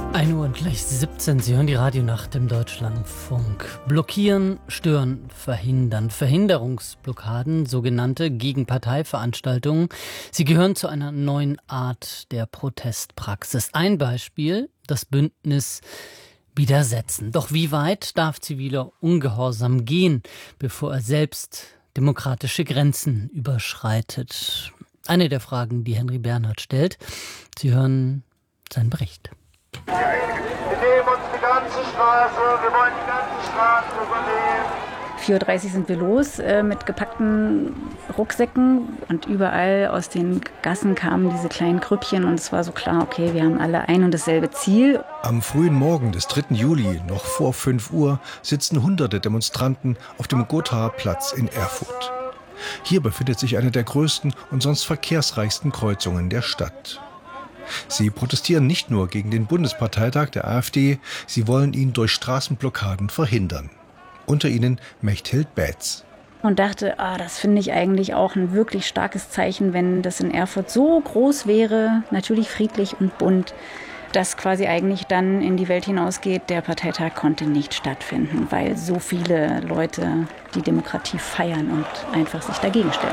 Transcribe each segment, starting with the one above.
1 Uhr und gleich 17. Sie hören die Radionacht im Deutschlandfunk. Blockieren, stören, verhindern. Verhinderungsblockaden, sogenannte Gegenparteiveranstaltungen. Sie gehören zu einer neuen Art der Protestpraxis. Ein Beispiel, das Bündnis Widersetzen. Doch wie weit darf ziviler Ungehorsam gehen, bevor er selbst demokratische Grenzen überschreitet? Eine der Fragen, die Henry Bernhard stellt. Sie hören seinen Bericht. Wir nehmen uns die ganze Straße, wir wollen die ganze Straße übernehmen. 4.30 Uhr sind wir los mit gepackten Rucksäcken und überall aus den Gassen kamen diese kleinen Grüppchen und es war so klar, okay, wir haben alle ein und dasselbe Ziel. Am frühen Morgen des 3. Juli, noch vor 5 Uhr, sitzen hunderte Demonstranten auf dem Gothaer Platz in Erfurt. Hier befindet sich eine der größten und sonst verkehrsreichsten Kreuzungen der Stadt. Sie protestieren nicht nur gegen den Bundesparteitag der AfD, sie wollen ihn durch Straßenblockaden verhindern. Unter ihnen Mechthild Bätz. Und dachte, das finde ich eigentlich auch ein wirklich starkes Zeichen, wenn das in Erfurt so groß wäre, natürlich friedlich und bunt, dass quasi eigentlich dann in die Welt hinausgeht, der Parteitag konnte nicht stattfinden, weil so viele Leute die Demokratie feiern und einfach sich dagegen stellen.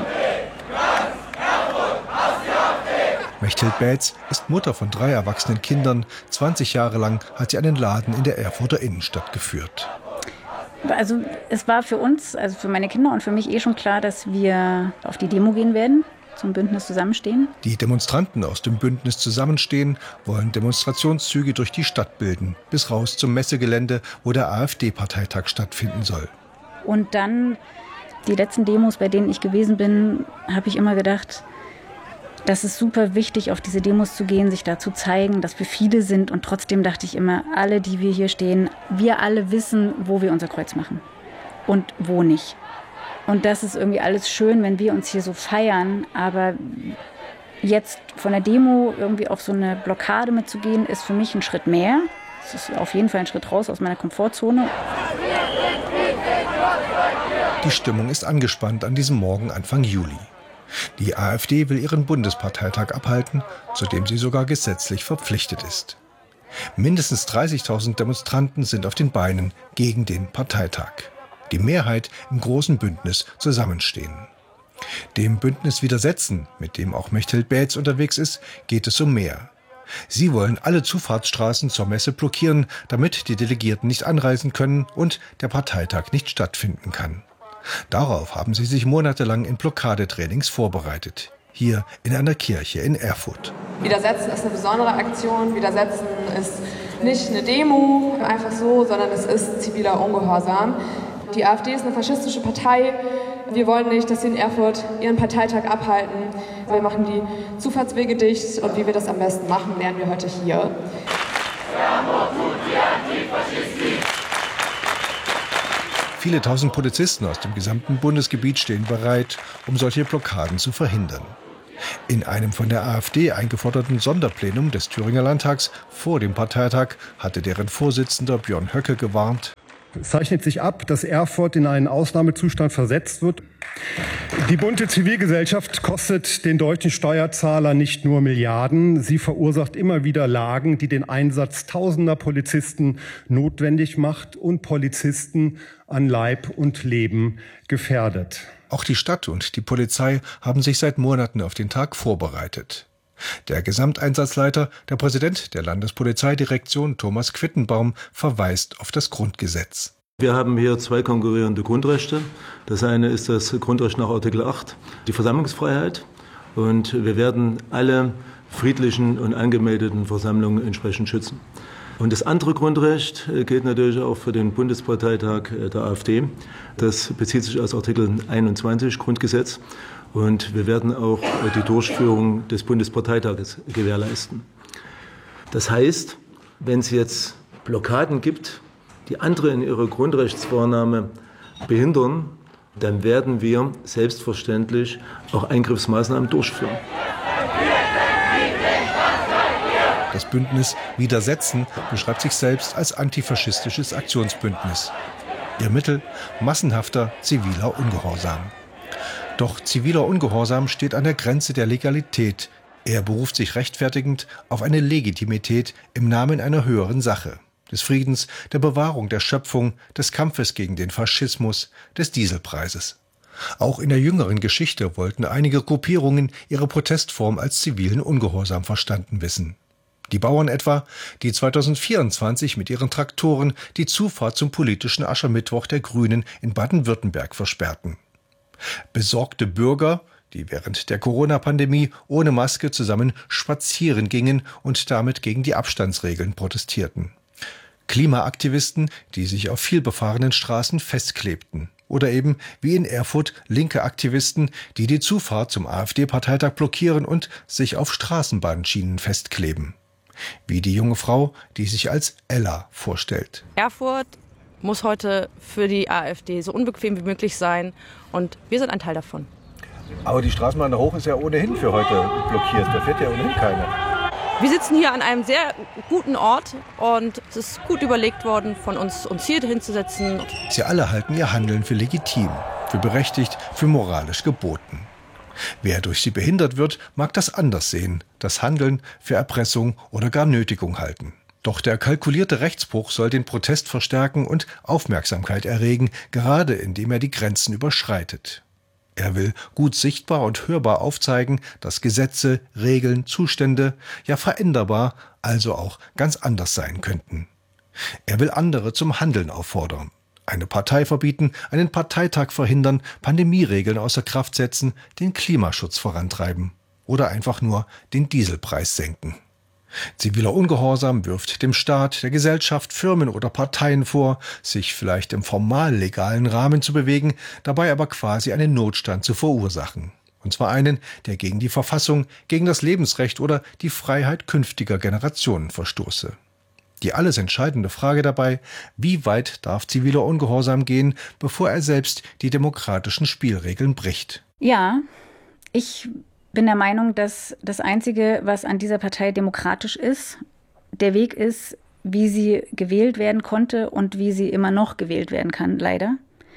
Mechthild Bätz ist Mutter von 3 erwachsenen Kindern. 20 Jahre lang hat sie einen Laden in der Erfurter Innenstadt geführt. Also es war für uns, also für meine Kinder und für mich schon klar, dass wir auf die Demo gehen werden, zum Bündnis Zusammenstehen. Die Demonstranten aus dem Bündnis Zusammenstehen wollen Demonstrationszüge durch die Stadt bilden, bis raus zum Messegelände, wo der AfD-Parteitag stattfinden soll. Und dann die letzten Demos, bei denen ich gewesen bin, habe ich immer gedacht, das ist super wichtig, auf diese Demos zu gehen, sich da zu zeigen, dass wir viele sind. Und trotzdem dachte ich immer, alle, die wir hier stehen, wir alle wissen, wo wir unser Kreuz machen und wo nicht. Und das ist irgendwie alles schön, wenn wir uns hier so feiern. Aber jetzt von der Demo irgendwie auf so eine Blockade mitzugehen, ist für mich ein Schritt mehr. Es ist auf jeden Fall ein Schritt raus aus meiner Komfortzone. Die Stimmung ist angespannt an diesem Morgen Anfang Juli. Die AfD will ihren Bundesparteitag abhalten, zu dem sie sogar gesetzlich verpflichtet ist. Mindestens 30.000 Demonstranten sind auf den Beinen gegen den Parteitag. Die Mehrheit im großen Bündnis Zusammenstehen. Dem Bündnis Widersetzen, mit dem auch Mechthild Bätz unterwegs ist, geht es um mehr. Sie wollen alle Zufahrtsstraßen zur Messe blockieren, damit die Delegierten nicht anreisen können und der Parteitag nicht stattfinden kann. Darauf haben sie sich monatelang in Blockadetrainings vorbereitet. Hier in einer Kirche in Erfurt. Widersetzen ist eine besondere Aktion. Widersetzen ist nicht eine Demo, einfach so, sondern es ist ziviler Ungehorsam. Die AfD ist eine faschistische Partei. Wir wollen nicht, dass sie in Erfurt ihren Parteitag abhalten. Wir machen die Zufahrtswege dicht und wie wir das am besten machen, lernen wir heute hier. Viele tausend Polizisten aus dem gesamten Bundesgebiet stehen bereit, um solche Blockaden zu verhindern. In einem von der AfD eingeforderten Sonderplenum des Thüringer Landtags vor dem Parteitag hatte deren Vorsitzender Björn Höcke gewarnt. Es zeichnet sich ab, dass Erfurt in einen Ausnahmezustand versetzt wird. Die bunte Zivilgesellschaft kostet den deutschen Steuerzahler nicht nur Milliarden, sie verursacht immer wieder Lagen, die den Einsatz tausender Polizisten notwendig macht und Polizisten an Leib und Leben gefährdet. Auch die Stadt und die Polizei haben sich seit Monaten auf den Tag vorbereitet. Der Gesamteinsatzleiter, der Präsident der Landespolizeidirektion Thomas Quittenbaum, verweist auf das Grundgesetz. Wir haben hier 2 konkurrierende Grundrechte. Das eine ist das Grundrecht nach Artikel 8, die Versammlungsfreiheit. Und wir werden alle friedlichen und angemeldeten Versammlungen entsprechend schützen. Und das andere Grundrecht gilt natürlich auch für den Bundesparteitag der AfD. Das bezieht sich aus Artikel 21 Grundgesetz. Und wir werden auch die Durchführung des Bundesparteitages gewährleisten. Das heißt, wenn es jetzt Blockaden gibt, die andere in ihrer Grundrechtswahrnahme behindern, dann werden wir selbstverständlich auch Eingriffsmaßnahmen durchführen. Das Bündnis Widersetzen beschreibt sich selbst als antifaschistisches Aktionsbündnis. Ihr Mittel: massenhafter ziviler Ungehorsam. Doch ziviler Ungehorsam steht an der Grenze der Legalität. Er beruft sich rechtfertigend auf eine Legitimität im Namen einer höheren Sache, des Friedens, der Bewahrung der Schöpfung, des Kampfes gegen den Faschismus, des Dieselpreises. Auch in der jüngeren Geschichte wollten einige Gruppierungen ihre Protestform als zivilen Ungehorsam verstanden wissen. Die Bauern etwa, die 2024 mit ihren Traktoren die Zufahrt zum politischen Aschermittwoch der Grünen in Baden-Württemberg versperrten. Besorgte Bürger, die während der Corona-Pandemie ohne Maske zusammen spazieren gingen und damit gegen die Abstandsregeln protestierten. Klimaaktivisten, die sich auf vielbefahrenen Straßen festklebten. Oder eben, wie in Erfurt, linke Aktivisten, die die Zufahrt zum AfD-Parteitag blockieren und sich auf Straßenbahnschienen festkleben. Wie die junge Frau, die sich als Ella vorstellt. Erfurt muss heute für die AfD so unbequem wie möglich sein und wir sind ein Teil davon. Aber die Straßenbahn da hoch ist ja ohnehin für heute blockiert, da fährt ja ohnehin keiner. Wir sitzen hier an einem sehr guten Ort und es ist gut überlegt worden, von uns hier hinzusetzen. Sie alle halten ihr Handeln für legitim, für berechtigt, für moralisch geboten. Wer durch sie behindert wird, mag das anders sehen, das Handeln für Erpressung oder gar Nötigung halten. Doch der kalkulierte Rechtsbruch soll den Protest verstärken und Aufmerksamkeit erregen, gerade indem er die Grenzen überschreitet. Er will gut sichtbar und hörbar aufzeigen, dass Gesetze, Regeln, Zustände, ja veränderbar, also auch ganz anders sein könnten. Er will andere zum Handeln auffordern. Eine Partei verbieten, einen Parteitag verhindern, Pandemieregeln außer Kraft setzen, den Klimaschutz vorantreiben oder einfach nur den Dieselpreis senken. Ziviler Ungehorsam wirft dem Staat, der Gesellschaft, Firmen oder Parteien vor, sich vielleicht im formal legalen Rahmen zu bewegen, dabei aber quasi einen Notstand zu verursachen. Und zwar einen, der gegen die Verfassung, gegen das Lebensrecht oder die Freiheit künftiger Generationen verstoße. Die alles entscheidende Frage dabei, wie weit darf ziviler Ungehorsam gehen, bevor er selbst die demokratischen Spielregeln bricht? Ja, ich bin der Meinung, dass das Einzige, was an dieser Partei demokratisch ist, der Weg ist, wie sie gewählt werden konnte und wie sie immer noch gewählt werden kann, leider.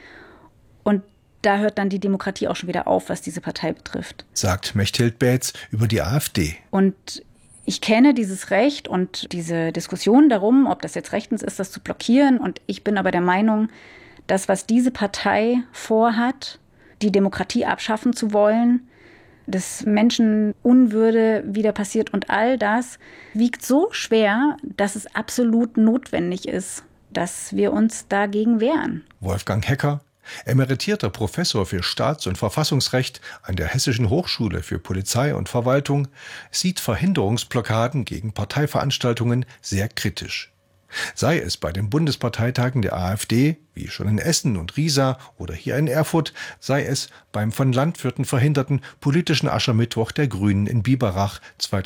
Und da hört dann die Demokratie auch schon wieder auf, was diese Partei betrifft. Sagt Mechthild Baetz über die AfD. Und ich kenne dieses Recht und diese Diskussion darum, ob das jetzt rechtens ist, das zu blockieren. Und ich bin aber der Meinung, dass was diese Partei vorhat, die Demokratie abschaffen zu wollen, dass Menschen Unwürde wieder passiert und all das wiegt so schwer, dass es absolut notwendig ist, dass wir uns dagegen wehren. Wolfgang Hecker, emeritierter Professor für Staats- und Verfassungsrecht an der Hessischen Hochschule für Polizei und Verwaltung, sieht Verhinderungsblockaden gegen Parteiveranstaltungen sehr kritisch. Sei es bei den Bundesparteitagen der AfD, wie schon in Essen und Riesa oder hier in Erfurt, sei es beim von Landwirten verhinderten politischen Aschermittwoch der Grünen in Biberach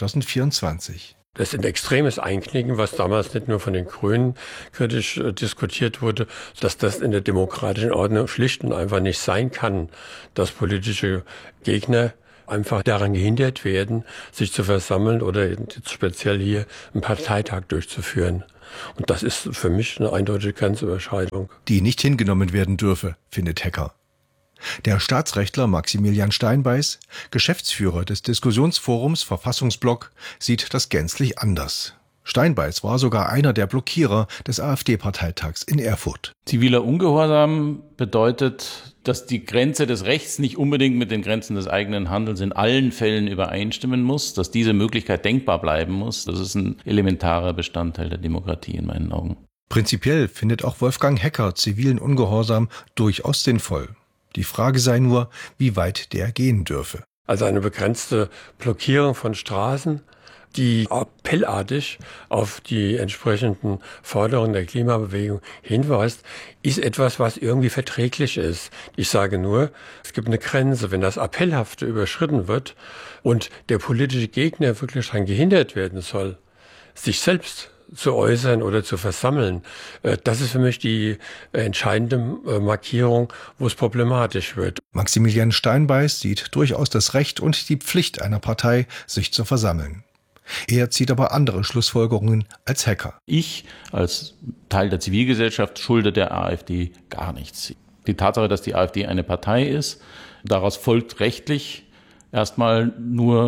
2024. Das ist ein extremes Einknicken, was damals nicht nur von den Grünen kritisch diskutiert wurde, dass das in der demokratischen Ordnung schlicht und einfach nicht sein kann, dass politische Gegner einfach daran gehindert werden, sich zu versammeln oder jetzt speziell hier einen Parteitag durchzuführen. Und das ist für mich eine eindeutige Grenzüberschreitung. Die nicht hingenommen werden dürfe, findet Hecker. Der Staatsrechtler Maximilian Steinbeiß, Geschäftsführer des Diskussionsforums Verfassungsblock, sieht das gänzlich anders. Steinbeiß war sogar einer der Blockierer des AfD-Parteitags in Erfurt. Ziviler Ungehorsam bedeutet, dass die Grenze des Rechts nicht unbedingt mit den Grenzen des eigenen Handelns in allen Fällen übereinstimmen muss, dass diese Möglichkeit denkbar bleiben muss. Das ist ein elementarer Bestandteil der Demokratie in meinen Augen. Prinzipiell findet auch Wolfgang Hecker zivilen Ungehorsam durchaus sinnvoll. Die Frage sei nur, wie weit der gehen dürfe. Also eine begrenzte Blockierung von Straßen, die appellartig auf die entsprechenden Forderungen der Klimabewegung hinweist, ist etwas, was irgendwie verträglich ist. Ich sage nur, es gibt eine Grenze. Wenn das Appellhafte überschritten wird und der politische Gegner wirklich daran gehindert werden soll, sich selbst zu äußern oder zu versammeln, das ist für mich die entscheidende Markierung, wo es problematisch wird. Maximilian Steinbeiß sieht durchaus das Recht und die Pflicht einer Partei, sich zu versammeln. Er zieht aber andere Schlussfolgerungen als Hecker. Ich als Teil der Zivilgesellschaft schulde der AfD gar nichts. Die Tatsache, dass die AfD eine Partei ist, daraus folgt rechtlich erstmal nur,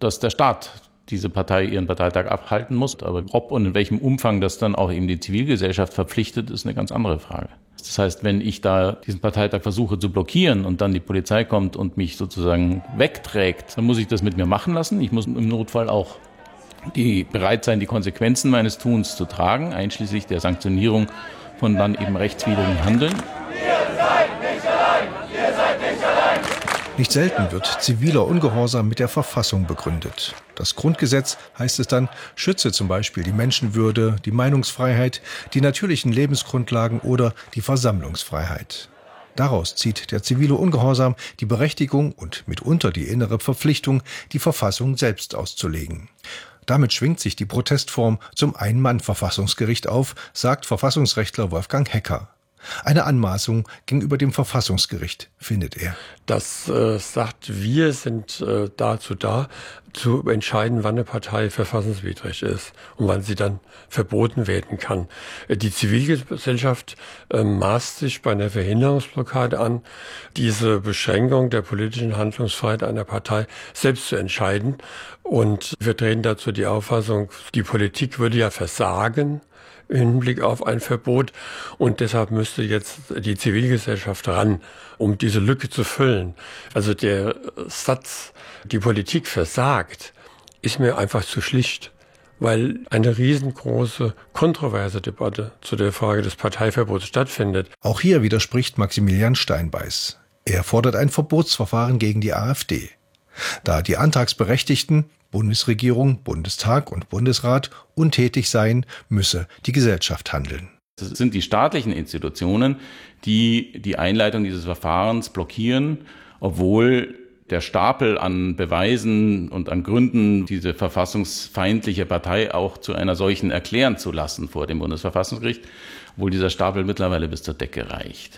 dass der Staat diese Partei ihren Parteitag abhalten muss. Aber ob und in welchem Umfang das dann auch eben die Zivilgesellschaft verpflichtet, ist eine ganz andere Frage. Das heißt, wenn ich da diesen Parteitag versuche zu blockieren und dann die Polizei kommt und mich sozusagen wegträgt, dann muss ich das mit mir machen lassen. Ich muss im Notfall auch bereit sein, die Konsequenzen meines Tuns zu tragen, einschließlich der Sanktionierung von dann eben rechtswidrigen Handeln. Nicht selten wird ziviler Ungehorsam mit der Verfassung begründet. Das Grundgesetz, heißt es dann, schütze zum Beispiel die Menschenwürde, die Meinungsfreiheit, die natürlichen Lebensgrundlagen oder die Versammlungsfreiheit. Daraus zieht der zivile Ungehorsam die Berechtigung und mitunter die innere Verpflichtung, die Verfassung selbst auszulegen. Damit schwingt sich die Protestform zum Ein-Mann-Verfassungsgericht auf, sagt Verfassungsrechtler Wolfgang Hecker. Eine Anmaßung gegenüber dem Verfassungsgericht, findet er. Das sagt, wir sind dazu da, zu entscheiden, wann eine Partei verfassungswidrig ist und wann sie dann verboten werden kann. Die Zivilgesellschaft maßt sich bei einer Verhinderungsblockade an, diese Beschränkung der politischen Handlungsfreiheit einer Partei selbst zu entscheiden. Und wir treten dazu die Auffassung, die Politik würde ja versagen im Hinblick auf ein Verbot. Und deshalb müsste jetzt die Zivilgesellschaft ran, um diese Lücke zu füllen. Also der Satz, die Politik versagt, ist mir einfach zu schlicht, weil eine riesengroße, kontroverse Debatte zu der Frage des Parteiverbots stattfindet. Auch hier widerspricht Maximilian Steinbeiß. Er fordert ein Verbotsverfahren gegen die AfD. Da die Antragsberechtigten, Bundesregierung, Bundestag und Bundesrat, untätig seien, müsse die Gesellschaft handeln. Es sind die staatlichen Institutionen, die die Einleitung dieses Verfahrens blockieren, obwohl der Stapel an Beweisen und an Gründen, diese verfassungsfeindliche Partei auch zu einer solchen erklären zu lassen vor dem Bundesverfassungsgericht, obwohl dieser Stapel mittlerweile bis zur Decke reicht.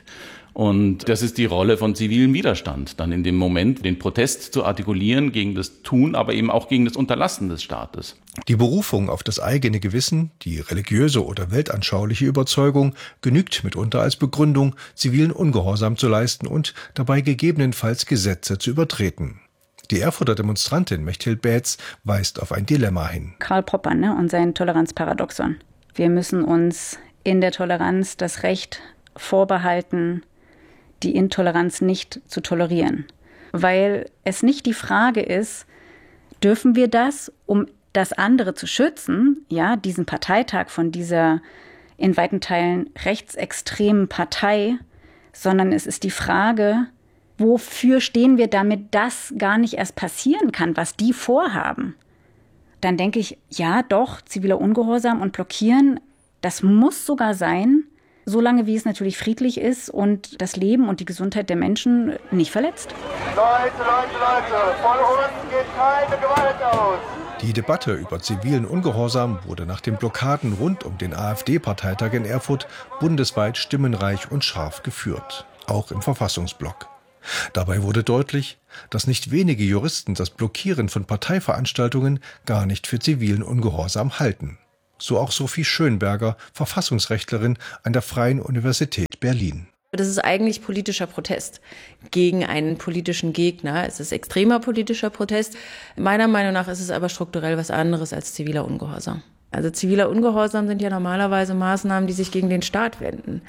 Und das ist die Rolle von zivilem Widerstand, dann in dem Moment den Protest zu artikulieren gegen das Tun, aber eben auch gegen das Unterlassen des Staates. Die Berufung auf das eigene Gewissen, die religiöse oder weltanschauliche Überzeugung, genügt mitunter als Begründung, zivilen Ungehorsam zu leisten und dabei gegebenenfalls Gesetze zu übertreten. Die Erfurter Demonstrantin Mechthild Baetz weist auf ein Dilemma hin. Karl Popper und sein Toleranzparadoxon. Wir müssen uns in der Toleranz das Recht vorbehalten, die Intoleranz nicht zu tolerieren. Weil es nicht die Frage ist, dürfen wir das, um das andere zu schützen, ja, diesen Parteitag von dieser in weiten Teilen rechtsextremen Partei, sondern es ist die Frage, wofür stehen wir, damit das gar nicht erst passieren kann, was die vorhaben. Dann denke ich, ja doch, ziviler Ungehorsam und Blockieren, das muss sogar sein, solange wie es natürlich friedlich ist und das Leben und die Gesundheit der Menschen nicht verletzt. Leute, von uns geht keine Gewalt aus. Die Debatte über zivilen Ungehorsam wurde nach den Blockaden rund um den AfD-Parteitag in Erfurt bundesweit stimmenreich und scharf geführt, auch im Verfassungsblock. Dabei wurde deutlich, dass nicht wenige Juristen das Blockieren von Parteiveranstaltungen gar nicht für zivilen Ungehorsam halten. So auch Sophie Schönberger, Verfassungsrechtlerin an der Freien Universität Berlin. Das ist eigentlich politischer Protest gegen einen politischen Gegner. Es ist extremer politischer Protest. Meiner Meinung nach ist es aber strukturell was anderes als ziviler Ungehorsam. Also ziviler Ungehorsam sind ja normalerweise Maßnahmen, die sich gegen den Staat wenden.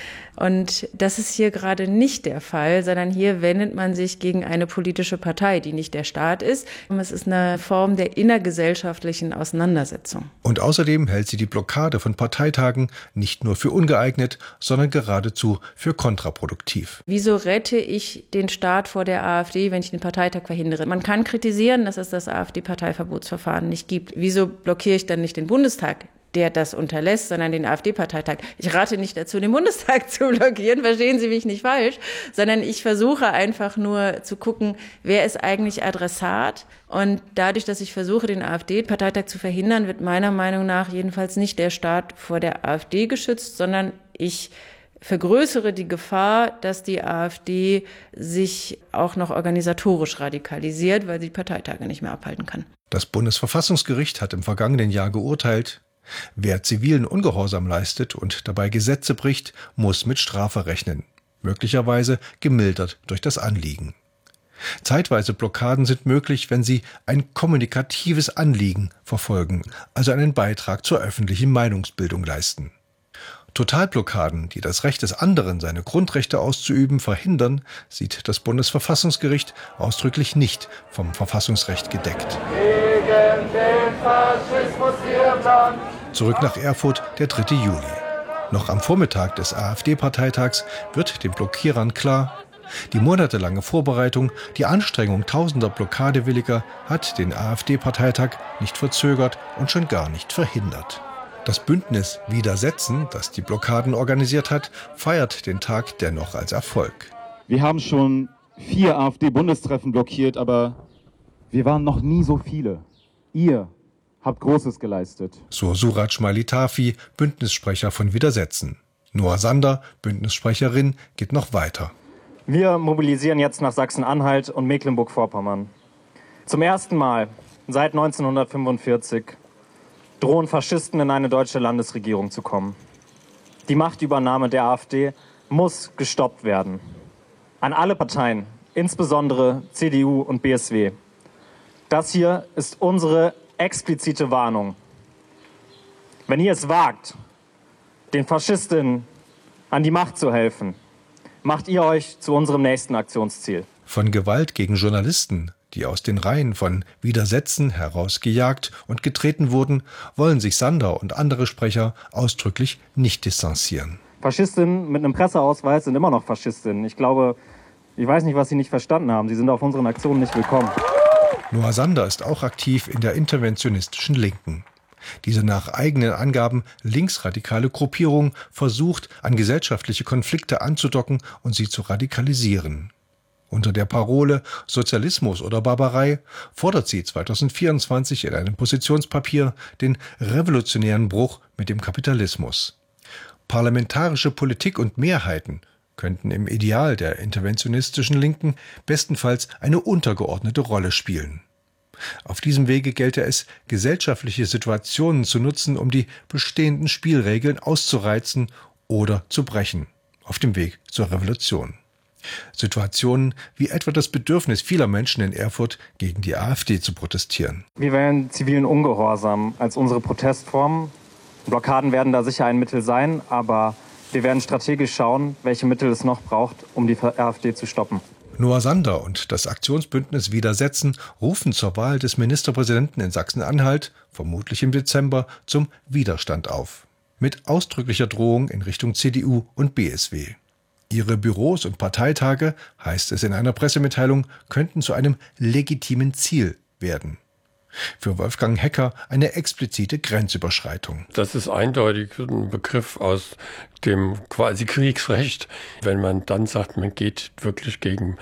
Und das ist hier gerade nicht der Fall, sondern hier wendet man sich gegen eine politische Partei, die nicht der Staat ist. Es ist eine Form der innergesellschaftlichen Auseinandersetzung. Und außerdem hält sie die Blockade von Parteitagen nicht nur für ungeeignet, sondern geradezu für kontraproduktiv. Wieso rette ich den Staat vor der AfD, wenn ich den Parteitag verhindere? Man kann kritisieren, dass es das AfD-Parteiverbotsverfahren nicht gibt. Wieso blockiere ich dann nicht den Bundestag, der das unterlässt, sondern den AfD-Parteitag? Ich rate nicht dazu, den Bundestag zu blockieren, verstehen Sie mich nicht falsch, sondern ich versuche einfach nur zu gucken, wer ist eigentlich Adressat. Und dadurch, dass ich versuche, den AfD-Parteitag zu verhindern, wird meiner Meinung nach jedenfalls nicht der Staat vor der AfD geschützt, sondern ich vergrößere die Gefahr, dass die AfD sich auch noch organisatorisch radikalisiert, weil sie die Parteitage nicht mehr abhalten kann. Das Bundesverfassungsgericht hat im vergangenen Jahr geurteilt, wer zivilen Ungehorsam leistet und dabei Gesetze bricht, muss mit Strafe rechnen, möglicherweise gemildert durch das Anliegen. Zeitweise Blockaden sind möglich, wenn sie ein kommunikatives Anliegen verfolgen, also einen Beitrag zur öffentlichen Meinungsbildung leisten. Totalblockaden, die das Recht des anderen, seine Grundrechte auszuüben, verhindern, sieht das Bundesverfassungsgericht ausdrücklich nicht vom Verfassungsrecht gedeckt. Gegen den Faschismus hier im Land. Zurück nach Erfurt, der 3. Juli. Noch am Vormittag des AfD-Parteitags wird den Blockierern klar, die monatelange Vorbereitung, die Anstrengung tausender Blockadewilliger hat den AfD-Parteitag nicht verzögert und schon gar nicht verhindert. Das Bündnis Widersetzen, das die Blockaden organisiert hat, feiert den Tag dennoch als Erfolg. Wir haben schon 4 AfD-Bundestreffen blockiert, aber wir waren noch nie so viele. Ihr habt Großes geleistet. So Suraj Malitafi, Bündnissprecher von Widersetzen. Noah Sander, Bündnissprecherin, geht noch weiter. Wir mobilisieren jetzt nach Sachsen-Anhalt und Mecklenburg-Vorpommern. Zum ersten Mal seit 1945 drohen Faschisten in eine deutsche Landesregierung zu kommen. Die Machtübernahme der AfD muss gestoppt werden. An alle Parteien, insbesondere CDU und BSW. Das hier ist unsere explizite Warnung. Wenn ihr es wagt, den Faschistinnen an die Macht zu helfen, macht ihr euch zu unserem nächsten Aktionsziel. Von Gewalt gegen Journalisten, die aus den Reihen von Widersetzen herausgejagt und getreten wurden, wollen sich Sander und andere Sprecher ausdrücklich nicht distanzieren. Faschistinnen mit einem Presseausweis sind immer noch Faschistinnen. Ich weiß nicht, was sie nicht verstanden haben. Sie sind auf unseren Aktionen nicht willkommen. Noah Sander ist auch aktiv in der interventionistischen Linken. Diese nach eigenen Angaben linksradikale Gruppierung versucht, an gesellschaftliche Konflikte anzudocken und sie zu radikalisieren. Unter der Parole Sozialismus oder Barbarei fordert sie 2024 in einem Positionspapier den revolutionären Bruch mit dem Kapitalismus. Parlamentarische Politik und Mehrheiten könnten im Ideal der interventionistischen Linken bestenfalls eine untergeordnete Rolle spielen. Auf diesem Wege gelte es, gesellschaftliche Situationen zu nutzen, um die bestehenden Spielregeln auszureizen oder zu brechen, auf dem Weg zur Revolution. Situationen wie etwa das Bedürfnis vieler Menschen in Erfurt, gegen die AfD zu protestieren. Wir wählen zivilen Ungehorsam als unsere Protestform. Blockaden werden da sicher ein Mittel sein, aber wir werden strategisch schauen, welche Mittel es noch braucht, um die AfD zu stoppen. Noah Sander und das Aktionsbündnis Widersetzen rufen zur Wahl des Ministerpräsidenten in Sachsen-Anhalt, vermutlich im Dezember, zum Widerstand auf. Mit ausdrücklicher Drohung in Richtung CDU und BSW. Ihre Büros und Parteitage, heißt es in einer Pressemitteilung, könnten zu einem legitimen Ziel werden. Für Wolfgang Hecker eine explizite Grenzüberschreitung. Das ist eindeutig ein Begriff aus dem quasi Kriegsrecht. Wenn man dann sagt, man geht wirklich gegen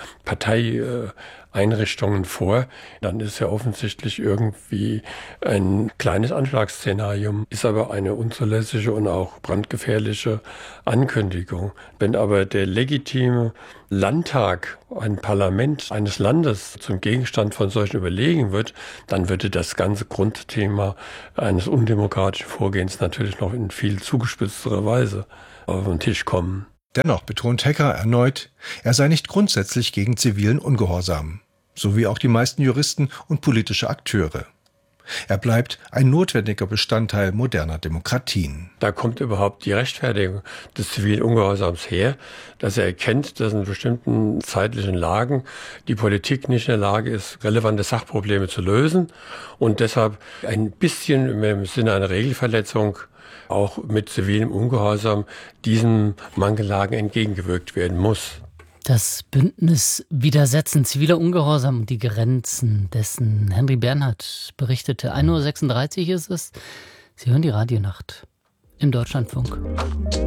Parteieinrichtungen vor, dann ist ja offensichtlich irgendwie ein kleines Anschlagsszenarium, ist aber eine unzulässige und auch brandgefährliche Ankündigung. Wenn aber der legitime Landtag, ein Parlament eines Landes zum Gegenstand von solchen Überlegungen wird, dann würde das ganze Grundthema eines undemokratischen Vorgehens natürlich noch in viel zugespitzterer Weise auf den Tisch kommen. Dennoch betont Hecker erneut, er sei nicht grundsätzlich gegen zivilen Ungehorsam, so wie auch die meisten Juristen und politische Akteure. Er bleibt ein notwendiger Bestandteil moderner Demokratien. Da kommt überhaupt die Rechtfertigung des zivilen Ungehorsams her, dass er erkennt, dass in bestimmten zeitlichen Lagen die Politik nicht in der Lage ist, relevante Sachprobleme zu lösen und deshalb ein bisschen im Sinne einer Regelverletzung auch mit zivilem Ungehorsam diesen Mangellagen entgegengewirkt werden muss. Das Bündnis Widersetzen, ziviler Ungehorsam und die Grenzen dessen. Henry Bernhard berichtete. 1:36 Uhr ist es. Sie hören die Radionacht im Deutschlandfunk.